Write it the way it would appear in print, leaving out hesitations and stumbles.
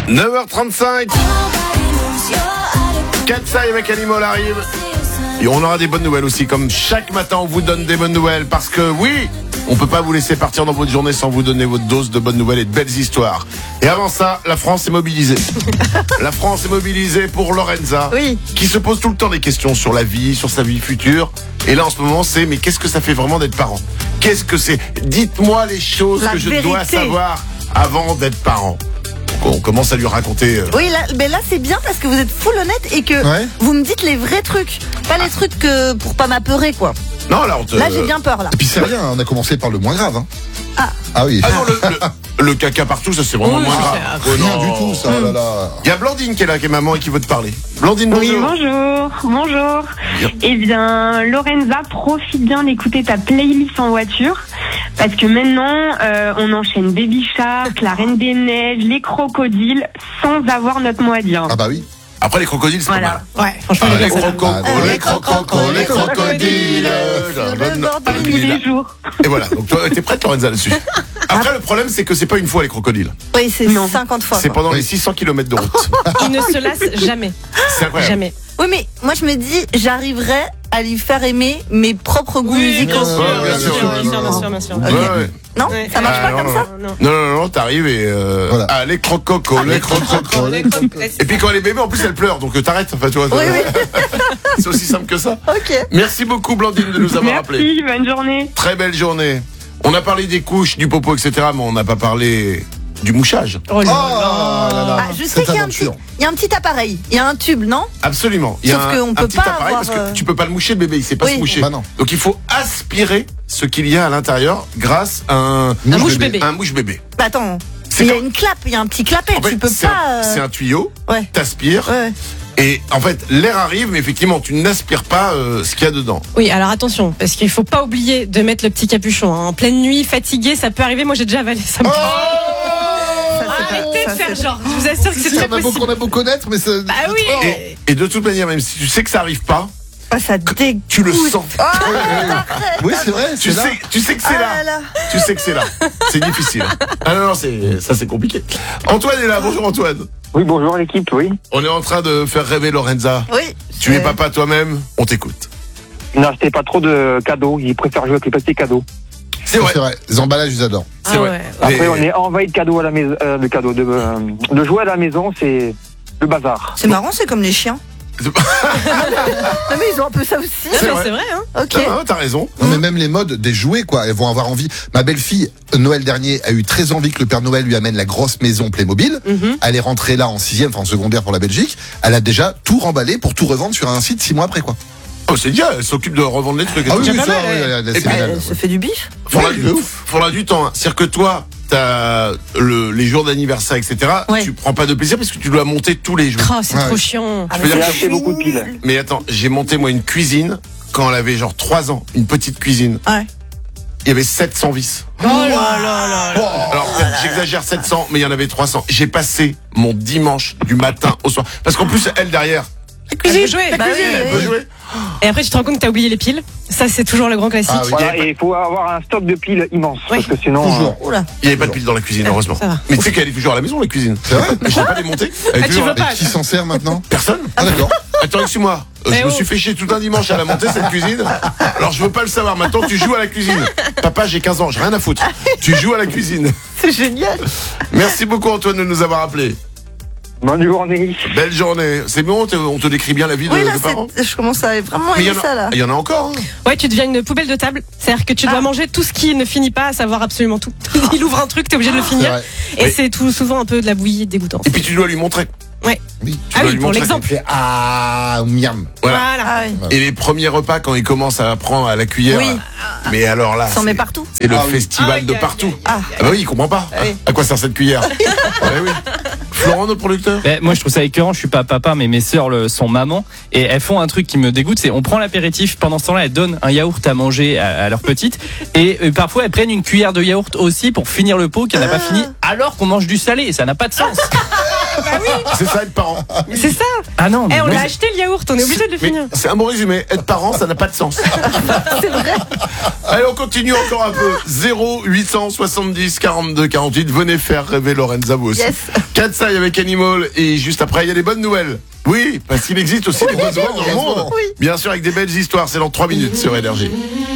9h35. Katsai avec Animal arrive. Et on aura des bonnes nouvelles aussi. Comme chaque matin, on vous donne des bonnes nouvelles. Parce que oui, on peut pas vous laisser partir dans votre journée sans vous donner votre dose de bonnes nouvelles et de belles histoires. Et avant ça, la France est mobilisée. La France est mobilisée pour Lorenza. Oui. Qui se pose tout le temps des questions sur la vie, sur sa vie future. Et là, en ce moment, c'est mais qu'est-ce que ça fait vraiment d'être parent? Qu'est-ce que c'est? Dites-moi les choses que je dois savoir avant d'être parent. On commence à lui raconter. Oui, là c'est bien parce que vous êtes full honnête et que vous me dites les vrais trucs. Pas les trucs que pour pas m'apeurer, quoi. Non, là, j'ai bien peur, là. Et puis c'est rien, on a commencé par le moins grave. Hein. Ah oui. Ah non, le caca partout, ça c'est vraiment moins grave. Rien du tout, ça. Oh là là. Il y a Blandine qui est là, qui est maman et qui veut te parler. Blandine, bonjour. Oui, bonjour. Eh bien, Lorenza, profite bien d'écouter ta playlist en voiture. Parce que maintenant, on enchaîne Baby Shark, La Reine des Neiges, les crocodiles, sans avoir notre mot à dire. Ah bah oui. Après les crocodiles, c'est pas mal. Ouais, franchement, les crocodiles. Tous les jours. Et voilà, donc toi, t'es prête, Lorenza, là-dessus. Après, le problème, c'est que c'est pas une fois les crocodiles. Oui, c'est 50 fois. C'est pendant les 600 km de route. Ils ne se lassent jamais. C'est incroyable. Jamais. Oui, mais moi je me dis, j'arriverai à lui faire aimer mes propres goûts musicaux. Bien sûr. Okay. Ouais. Non, ça marche pas comme ça. Non, t'arrives et voilà. Ah, les crococos, les crococos. Et puis quand elle est bébé, en plus elle pleure, donc t'arrêtes. Enfin, tu vois. Oui. C'est aussi simple que ça. Ok. Merci beaucoup, Blandine, de nous avoir appelé. Merci, bonne journée. Très belle journée. On a parlé des couches, du popo, etc., mais on n'a pas parlé du mouchage. Oh là là. Ah, je sais qu'il y a un petit appareil, il y a un tube, non? Absolument. Il y a Sauf qu'on un peut petit pas appareil avoir, parce que tu peux pas le moucher, le bébé, il sait pas se moucher. Bah non. Donc il faut aspirer ce qu'il y a à l'intérieur grâce à un mouche-bébé. Un mouche-bébé. Bah attends, C'est il y a quand- une clappe, il y a un petit clapet, En fait, tu peux c'est pas. c'est un tuyau, Ouais. t'aspires, Ouais. et en fait l'air arrive, mais effectivement tu n'aspires pas ce qu'il y a dedans. Oui, alors attention, parce qu'il faut pas oublier de mettre le petit capuchon. En pleine nuit, fatigué, ça peut arriver. Moi, j'ai déjà avalé ça. Arrêtez de faire genre. Je vous assure que c'est très possible. On a beau connaître, mais c'est. Bah oui. Et de toute manière, même si tu sais que ça arrive pas, Ça dégoûte. tu le sens. Oui, c'est vrai. Tu sais que c'est là. là. Tu sais que c'est là. C'est difficile. Ah non, c'est compliqué. Antoine est là. Bonjour Antoine. Oui, bonjour l'équipe, oui. On est en train de faire rêver Lorenza. Oui. Tu es papa toi-même, on t'écoute. N'achetez pas trop de cadeaux, ils préfèrent jouer avec les petits cadeaux. C'est vrai. Les emballages, ils adorent. C'est vrai. Après, on est envahi de cadeaux à la maison, de jouer à la maison, c'est le bazar. C'est marrant, c'est comme les chiens. Non mais ils ont un peu ça aussi. C'est vrai. vrai, hein. Ok. Ah, t'as raison. Non, mais même les modes des jouets, quoi, elles vont avoir envie. Ma belle-fille, Noël dernier, a eu très envie que le Père Noël lui amène la grosse maison Playmobil. Elle est rentrée là en 6e, en secondaire pour la Belgique. Elle a déjà tout remballé pour tout revendre sur un site 6 mois après, quoi. Oh, c'est bien, elle s'occupe de revendre les trucs. Et Ah tout. oui, déjà ça, pas mal, oui, Et c'est puis, génial. Elle se fait du bif. Faudra du temps. Hein. C'est-à-dire que toi, t'as les jours d'anniversaire, etc. Ouais. Tu prends pas de plaisir parce que tu dois monter tous les jours. Oh, c'est trop chiant. Ah, peux dire J'ai que acheté beaucoup de piles. Mais attends, j'ai monté moi une cuisine quand elle avait genre 3 ans, une petite cuisine. Ouais. Il y avait 700 vis. Oh là là. Alors peut-être j'exagère 700, mais il y en avait 300. J'ai passé mon dimanche du matin au soir. Parce qu'en plus, elle derrière, Elle peut jouer. Bah oui, elle peut jouer. Et après, tu te rends compte que t'as oublié les piles. Ça, c'est toujours le grand classique. Ah oui. Voilà, et il faut avoir un stock de piles immense, parce que sinon... Toujours. Oula. Il n'y avait pas de pile dans la cuisine, heureusement. Ça va. Mais tu sais qu'elle est toujours à la maison, la cuisine. C'est vrai? Je ne pas les monter. Elle est Ah, tu toujours veux là. pas? Et qui s'en sert maintenant? Personne. Ah, d'accord. Attends, excuse-moi. Je Eh me oh. suis fait chier tout un dimanche à la monter cette cuisine. Alors je veux pas le savoir. Maintenant tu joues à la cuisine. Papa, j'ai 15 ans, j'ai rien à foutre. Tu joues à la cuisine. C'est génial. Merci beaucoup Antoine de nous avoir appelés. Bonne journée. Belle journée. C'est bon, on te décrit bien la vie Oui, de là, parents. je commence à vraiment Mais aimer ça, là. il y en a encore. Hein. Ouais, tu deviens une poubelle de table. C'est-à-dire que tu dois manger tout ce qui ne finit pas, à savoir absolument tout. Il ouvre un truc, t'es obligé de le C'est finir. vrai. Et Oui. c'est tout souvent un peu de la bouillie dégoûtante. Et puis tu dois lui montrer. Ouais. Oui. Tu Ah dois oui, lui pour montrer. l'exemple. Ah, miam. Voilà. Voilà. Ah oui. Et les premiers repas quand il commence à prendre à la cuillère. Oui. Mais alors là, S'en met c'est- partout. c'est le Ah oui. festival de Aïe, partout. aïe, Ah bah oui, il comprend pas. oui. À quoi sert cette cuillère? Oui. Florent, notre producteur. Ben, moi, je trouve ça écœurant. Je suis pas papa, mais mes sœurs sont maman. Et elles font un truc qui me dégoûte. C'est on prend l'apéritif. Pendant ce temps-là, elles donnent un yaourt à manger à leur petite. Et parfois, elles prennent une cuillère de yaourt aussi pour finir le pot qu'elle n'a pas fini. Alors qu'on mange du salé. Ça n'a pas de sens. C'est ça être parent. C'est ça. Ah non, mais On non. l'a acheté le yaourt, on est obligé de le Mais finir. c'est un bon résumé. Être parent, ça n'a pas de sens. C'est vrai. Allez, on continue encore un peu. 0870 42 48. Venez faire rêver Lorenza vous aussi. Yes. Katsai avec Animal. Et juste après, il y a des bonnes nouvelles. Oui, parce qu'il existe aussi des bonnes nouvelles dans le monde. Oui. Bien sûr, avec des belles histoires. C'est dans 3 minutes sur Énergie.